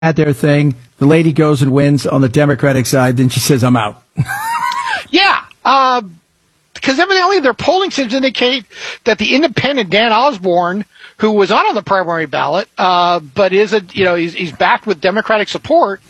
had their thing. The lady goes and wins on the Democratic side. Then she says, I'm out. Yeah. Because evidently their polling seems to indicate that the independent Dan Osborne, who was not on the primary ballot, but he's backed with Democratic support,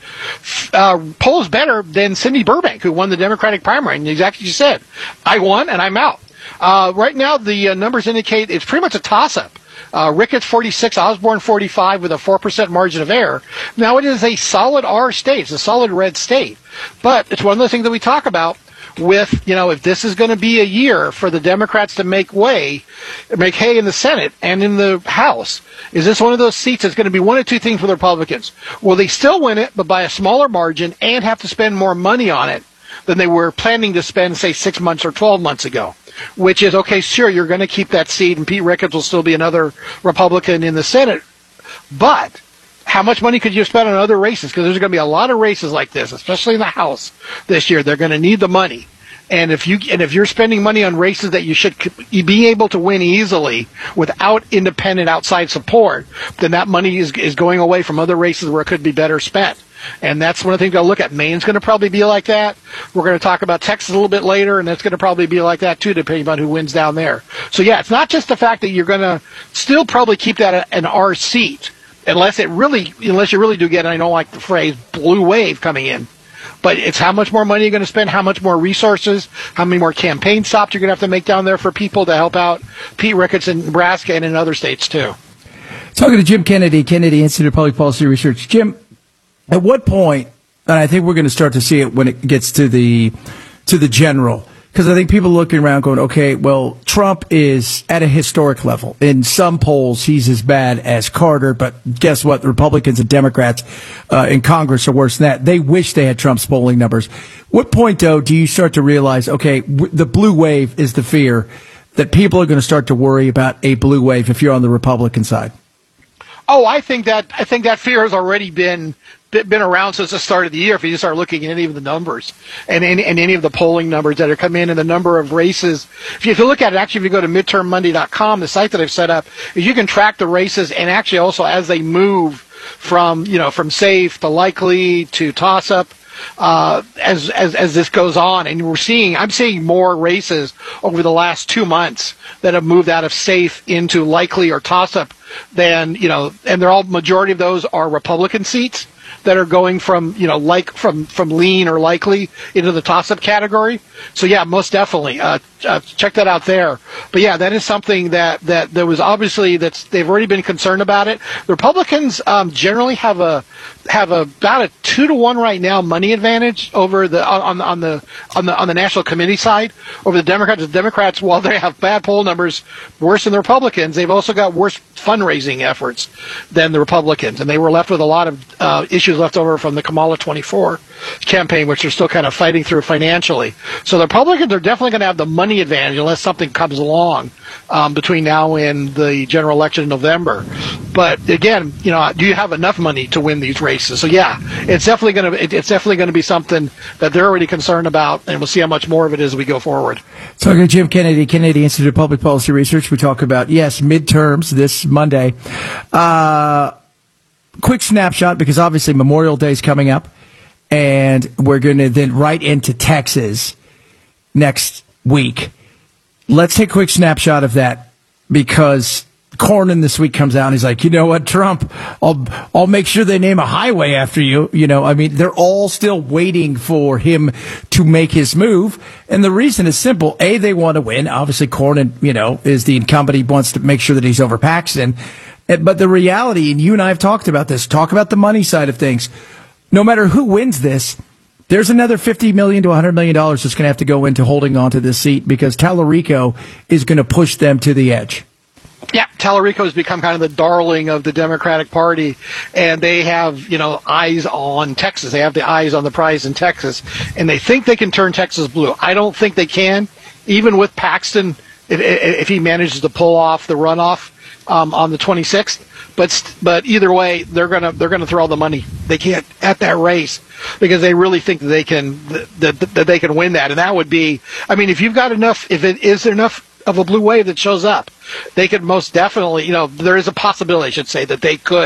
polls better than Cindy Burbank, who won the Democratic primary. And exactly as you said, I won and I'm out. Right now, the numbers indicate it's pretty much a toss-up. Ricketts 46, Osborne 45 with a 4% margin of error. Now, it is a solid R state. It's a solid red state. But it's one of those things that we talk about with, if this is going to be a year for the Democrats to make hay in the Senate and in the House. Is this one of those seats that's going to be one of two things for the Republicans? Will they still win it, but by a smaller margin and have to spend more money on it than they were planning to spend, say, 6 months or 12 months ago? Which is, okay, sure, you're going to keep that seat, and Pete Ricketts will still be another Republican in the Senate. But how much money could you spend on other races? Because there's going to be a lot of races like this, especially in the House this year. They're going to need the money. And if you're spending money on races that you should be able to win easily without independent outside support, then that money is going away from other races where it could be better spent. And that's one of the things we'll look at. Maine's going to probably be like that. We're going to talk about Texas a little bit later, and that's going to probably be like that too, depending on who wins down there. So yeah, it's not just the fact that you're going to still probably keep that an R seat, unless you really do get, and I don't like the phrase, blue wave coming in. But it's how much more money you're going to spend, how much more resources, how many more campaign stops you're going to have to make down there for people to help out Pete Ricketts in Nebraska and in other states too. Talking to Jim Kennedy, Kennedy Institute of Public Policy Research. Jim, at what point, and I think we're going to start to see it when it gets to the general, because I think people looking around going, okay, well, Trump is at a historic level. In some polls, he's as bad as Carter, but guess what? The Republicans and Democrats in Congress are worse than that. They wish they had Trump's polling numbers. What point, though, do you start to realize, okay, the blue wave is the fear that people are going to start to worry about a blue wave if you're on the Republican side? Oh, I think that fear has already been around since the start of the year. If you start looking at any of the numbers and any of the polling numbers that are coming in and the number of races, if you look at it, actually, if you go to midtermmonday.com, the site that I've set up, you can track the races and actually also as they move from safe to likely to toss up. As this goes on, and I'm seeing more races over the last 2 months that have moved out of safe into likely or toss up than, and they're all, majority of those are Republican seats that are going from, from lean or likely into the toss-up category. So yeah, most definitely, check that out there. But yeah, that is something that there was obviously they've already been concerned about it. The Republicans generally have about a 2-to-1 right now money advantage over on the National Committee side over the Democrats. The Democrats, while they have bad poll numbers worse than the Republicans, they've also got worse fundraising efforts than the Republicans, and they were left with a lot of issues left over from the Kamala 24 campaign, which they're still kind of fighting through financially. So the Republicans are definitely going to have the money advantage unless something comes along between now and the general election in November. But again, do you have enough money to win these races? So yeah, it's definitely going to be something that they're already concerned about, and we'll see how much more of it is as we go forward. Talking to Jim Kennedy, Kennedy Institute of Public Policy Research. We talk about midterms this Monday. Quick snapshot, because obviously Memorial Day is coming up, and we're going to then right into Texas next week. Let's take a quick snapshot of that, because Cornyn this week comes out and he's like, you know what, Trump, I'll make sure they name a highway after you. They're all still waiting for him to make his move. And the reason is simple. A, they want to win. Obviously, Cornyn, is the incumbent. He wants to make sure that he's over Paxton. But the reality, and you and I have talked about this, talk about the money side of things. No matter who wins this, there's another $50 million to $100 million that's going to have to go into holding on to this seat, because Tallarico is going to push them to the edge. Yeah, Tallarico has become kind of the darling of the Democratic Party, and they have, eyes on Texas. They have the eyes on the prize in Texas, and they think they can turn Texas blue. I don't think they can, even with Paxton, if he manages to pull off the runoff on the 26th. But either way, they're gonna throw all the money they can at that race, because they really think that they can win that, and that would be, if you've got enough, if it is enough of a blue wave that shows up, they could most definitely, there is a possibility, I should say, that they could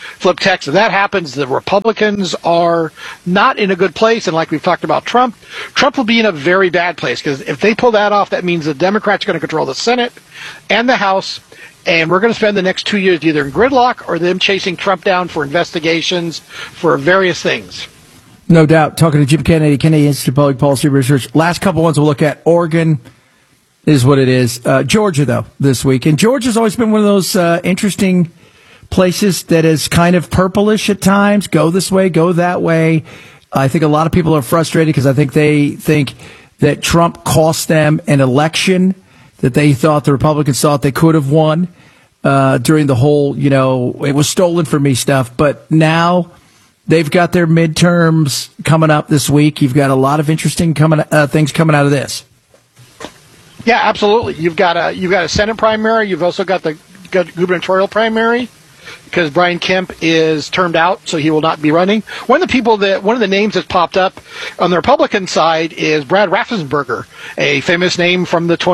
flip Texas. If that happens, the Republicans are not in a good place. And like we've talked about Trump will be in a very bad place, because if they pull that off, that means the Democrats are going to control the Senate and the House. And we're going to spend the next 2 years either in gridlock or them chasing Trump down for investigations for various things. No doubt. Talking to Jim Kennedy, Kennedy Institute of Public Policy Research. Last couple ones we'll look at. Oregon is what it is. Georgia, though, this week. And Georgia's always been one of those interesting places that is kind of purplish at times. Go this way, go that way. I think a lot of people are frustrated because I think they think that Trump cost them an election that they thought the Republicans thought they could have won during the whole, it was stolen from me stuff. But now they've got their midterms coming up this week. You've got a lot of interesting things coming out of this. Yeah, absolutely. You've got a Senate primary. You've also got the gubernatorial primary, because Brian Kemp is termed out, so he will not be running. One of the names that's popped up on the Republican side is Brad Raffensperger, a famous name from the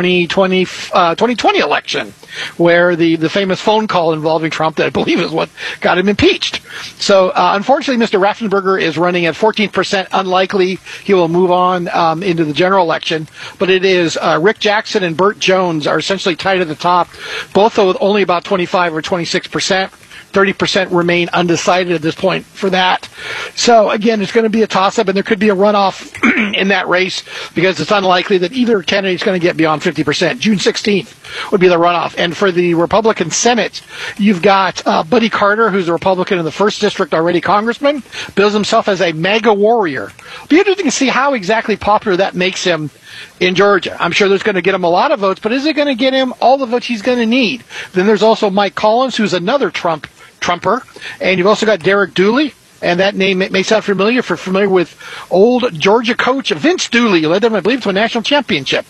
2020 election, where the famous phone call involving Trump that I believe is what got him impeached. So unfortunately, Mr. Raffensperger is running at 14%. Unlikely he will move on into the general election. But it is Rick Jackson and Burt Jones are essentially tied at the top, both with only about 25 or 26%. 30% remain undecided at this point for that. So, again, it's going to be a toss-up, and there could be a runoff in that race, because it's unlikely that either candidate is going to get beyond 50%. June 16th would be the runoff. And for the Republican Senate, you've got Buddy Carter, who's a Republican in the 1st District, already congressman, bills himself as a MAGA warrior. It'll be interesting to see how exactly popular that makes him in Georgia. I'm sure there's going to get him a lot of votes, but is it going to get him all the votes he's going to need? Then there's also Mike Collins, who's another Trumper. And you've also got Derek Dooley, and that name may sound familiar if you're familiar with old Georgia coach Vince Dooley, who led them, I believe, to a national championship,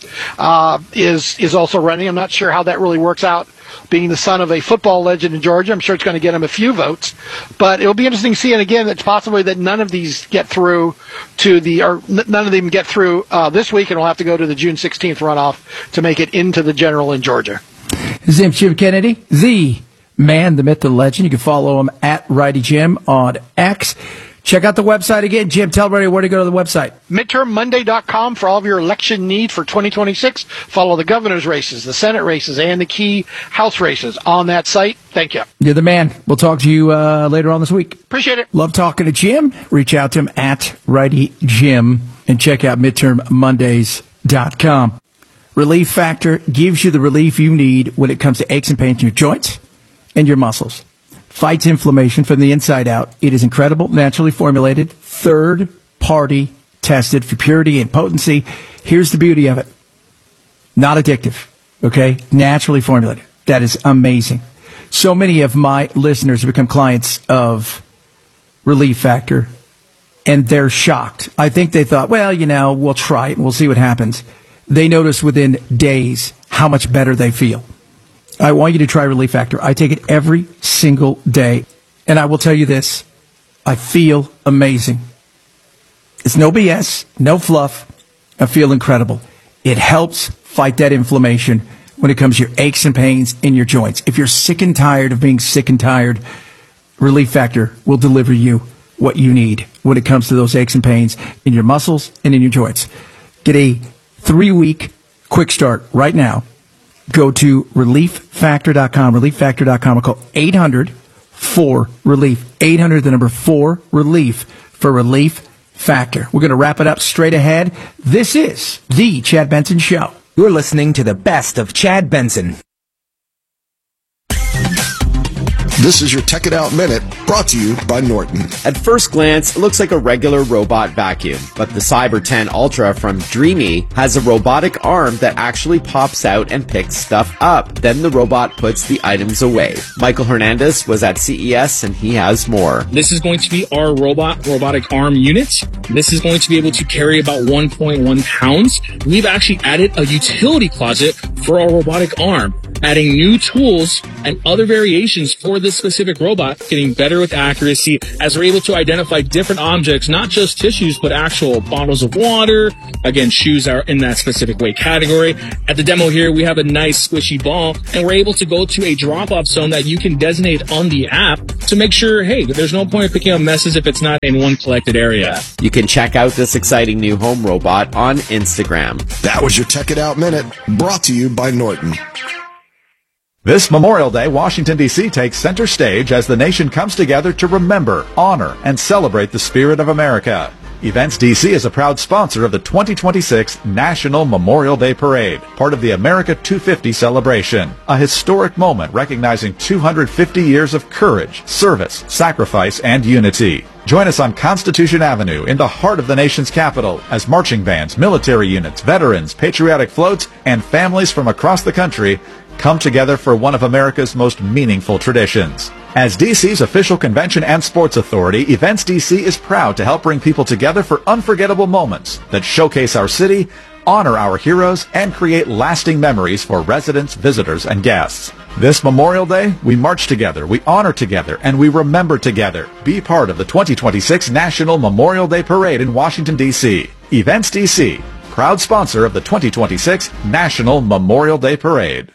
is also running. I'm not sure how that really works out, being the son of a football legend in Georgia. I'm sure it's going to get him a few votes, but it'll be interesting to see. And again, it's possibly that none of these get through none of them get through this week, and we'll have to go to the June 16th runoff to make it into the general in Georgia. His name's Jim Kennedy, the man, the myth, the legend. You can follow him at Righty Jim on X. Check out the website again. Jim, tell everybody where to go to the website. MidtermMonday.com for all of your election need for 2026. Follow the governor's races, the Senate races, and the key House races on that site. Thank you. You're the man. We'll talk to you later on this week. Appreciate it. Love talking to Jim. Reach out to him at Righty Jim and check out MidtermMondays.com. Relief Factor gives you the relief you need when it comes to aches and pains in your joints and your muscles. Fights inflammation from the inside out. It is incredible, naturally formulated, third-party tested for purity and potency. Here's the beauty of it. Not addictive, okay? Naturally formulated. That is amazing. So many of my listeners have become clients of Relief Factor, and they're shocked. I think they thought, well, we'll try it and we'll see what happens. They notice within days how much better they feel. I want you to try Relief Factor. I take it every single day. And I will tell you this. I feel amazing. It's no BS, no fluff. I feel incredible. It helps fight that inflammation when it comes to your aches and pains in your joints. If you're sick and tired of being sick and tired, Relief Factor will deliver you what you need when it comes to those aches and pains in your muscles and in your joints. Get a 3-week quick start right now. Go to ReliefFactor.com, ReliefFactor.com, or call 800-4-RELIEF, 800, the number 4-RELIEF for Relief Factor. We're going to wrap it up straight ahead. This is the Chad Benson Show. You're listening to the best of Chad Benson. This is your Tech It Out Minute, brought to you by Norton. At first glance, it looks like a regular robot vacuum, but the Cyber 10 Ultra from Dreamy has a robotic arm that actually pops out and picks stuff up. Then the robot puts the items away. Michael Hernandez was at CES, and he has more. This is going to be our robotic arm unit. This is going to be able to carry about 1.1 pounds. We've actually added a utility closet for a robotic arm, adding new tools and other variations for this specific robot, getting better with accuracy as we're able to identify different objects, not just tissues, but actual bottles of water. Again, shoes are in that specific weight category. At the demo here, we have a nice squishy ball, and we're able to go to a drop-off zone that you can designate on the app to make sure, hey, there's no point in picking up messes if it's not in one collected area. You can check out this exciting new home robot on Instagram. That was your Tech It Out Minute, brought to you by Norton. This Memorial Day, Washington, D.C. takes center stage as the nation comes together to remember, honor, and celebrate the spirit of America. Events DC is a proud sponsor of the 2026 National Memorial Day Parade, part of the America 250 celebration, a historic moment recognizing 250 years of courage, service, sacrifice, and unity. Join us on Constitution Avenue in the heart of the nation's capital as marching bands, military units, veterans, patriotic floats, and families from across the country come together for one of America's most meaningful traditions. As DC's official convention and sports authority, Events DC is proud to help bring people together for unforgettable moments that showcase our city, honor our heroes, and create lasting memories for residents, visitors, and guests. This Memorial Day, we march together, we honor together, and we remember together. Be part of the 2026 National Memorial Day Parade in Washington, D.C. Events DC, proud sponsor of the 2026 National Memorial Day Parade.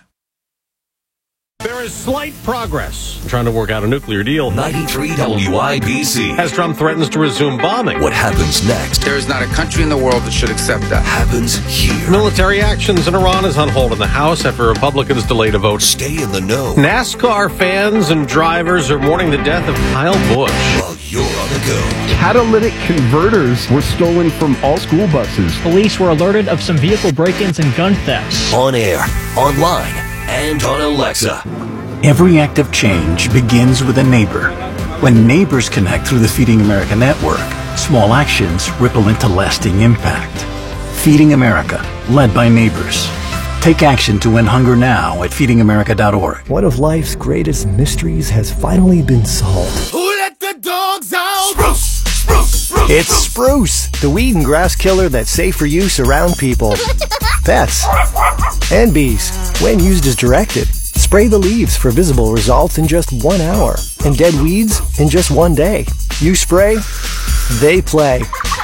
There is slight progress trying to work out a nuclear deal. 93 WIBC. As Trump threatens to resume bombing. What happens next? There is not a country in the world that should accept that. Happens here. Military actions in Iran is on hold in the House after Republicans delayed a vote. Stay in the know. NASCAR fans and drivers are mourning the death of Kyle Busch. While you're on the go. Catalytic converters were stolen from all school buses. Police were alerted of some vehicle break-ins and gun thefts. On air, online, and on Alexa. Every act of change begins with a neighbor. When neighbors connect through the Feeding America network, small actions ripple into lasting impact. Feeding America, led by neighbors. Take action to end hunger now at feedingamerica.org. One of life's greatest mysteries has finally been solved. Who let the dogs out? Spruce! Spruce! Spruce! It's Spruce, the weed and grass killer that's safe for use around people, pets, and bees when used as directed. Spray the leaves for visible results in just 1 hour, and dead weeds in just 1 day. You spray, they play.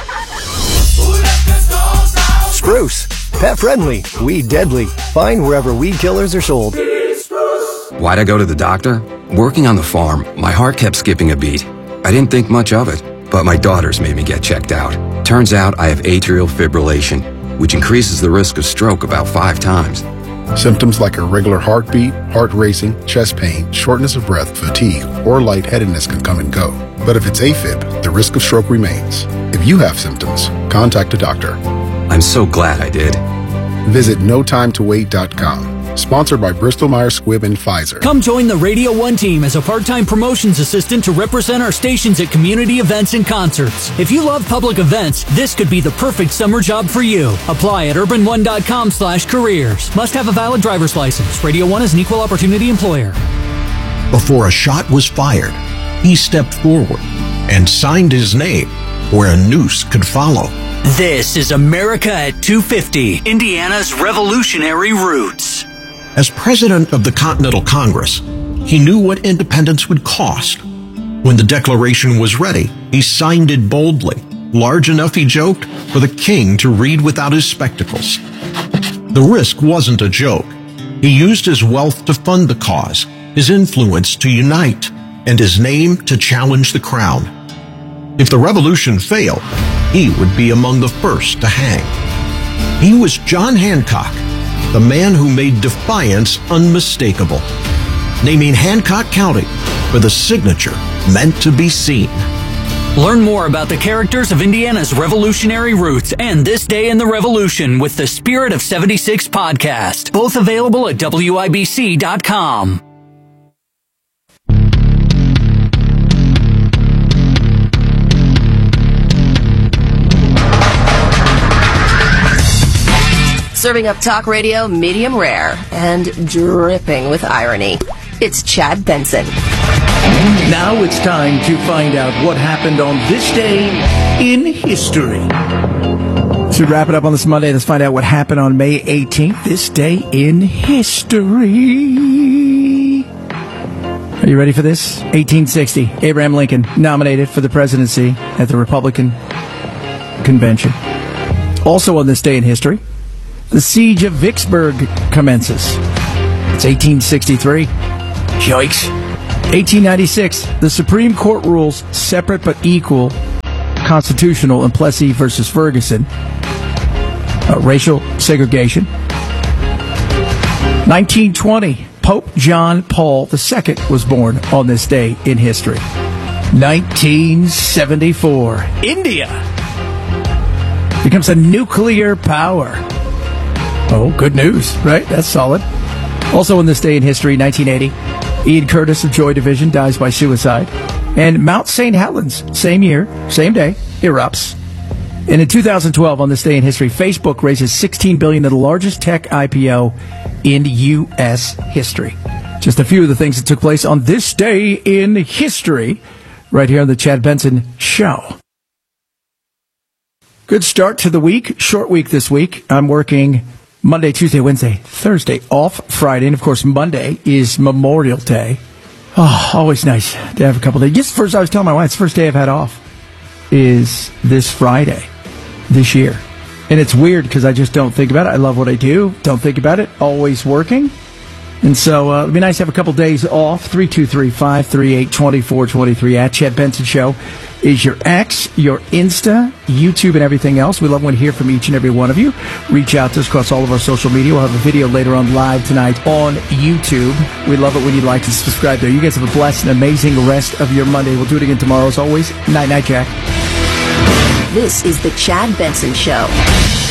Spruce, pet friendly, weed deadly. Find wherever weed killers are sold. Why'd I go to the doctor? Working on the farm, my heart kept skipping a beat. I didn't think much of it, but my daughters made me get checked out. Turns out I have atrial fibrillation, which increases the risk of stroke about 5 times. Symptoms like irregular heartbeat, heart racing, chest pain, shortness of breath, fatigue, or lightheadedness can come and go. But if it's AFib, the risk of stroke remains. If you have symptoms, contact a doctor. I'm so glad I did. Visit notimetowait.com. Sponsored by Bristol-Myers Squibb and Pfizer. Come join the Radio 1 team as a part-time promotions assistant to represent our stations at community events and concerts. If you love public events, this could be the perfect summer job for you. Apply at urban1.com/careers. Must have a valid driver's license. Radio 1 is an equal opportunity employer. Before a shot was fired, he stepped forward and signed his name where a noose could follow. This is America at 250, Indiana's revolutionary roots. As president of the Continental Congress, he knew what independence would cost. When the Declaration was ready, he signed it boldly, large enough, he joked, for the king to read without his spectacles. The risk wasn't a joke. He used his wealth to fund the cause, his influence to unite, and his name to challenge the crown. If the revolution failed, he would be among the first to hang. He was John Hancock, the man who made defiance unmistakable, naming Hancock County for the signature meant to be seen. Learn more about the characters of Indiana's revolutionary roots and This Day in the Revolution with the Spirit of 76 podcast. Both available at WIBC.com. Serving up talk radio medium rare and dripping with irony. It's Chad Benson. Now it's time to find out what happened on this day in history. To wrap it up on this Monday, let's find out what happened on May 18th, this day in history. Are you ready for this? 1860, Abraham Lincoln nominated for the presidency at the Republican Convention. Also on this day in history, the Siege of Vicksburg commences. It's 1863. Yikes. 1896, the Supreme Court rules separate but equal constitutional in Plessy versus Ferguson. Racial segregation. 1920, Pope John Paul II was born on this day in history. 1974, India becomes a nuclear power. Oh, good news, right? That's solid. Also on this day in history, 1980, Ian Curtis of Joy Division dies by suicide. And Mount St. Helens, same year, same day, erupts. And in 2012, on this day in history, Facebook raises $16 billion, the largest tech IPO in U.S. history. Just a few of the things that took place on this day in history, right here on the Chad Benson Show. Good start to the week. Short week this week. I'm working Monday, Tuesday, Wednesday, Thursday, off Friday. And, of course, Monday is Memorial Day. Oh, always nice to have a couple days. Just first, I was telling my wife, it's the first day I've had off is this Friday this year. And it's weird because I just don't think about it. I love what I do. Don't think about it. Always working. And so it'd be nice to have a couple days off. 323-538-2423 at Chad Benson Show is your X, your Insta, YouTube, and everything else. We love when we hear from each and every one of you. Reach out to us across all of our social media. We'll have a video later on live tonight on YouTube. We love it when you like and subscribe there. You guys have a blessed and amazing rest of your Monday. We'll do it again tomorrow as always. Night, Jack. This is the Chad Benson Show.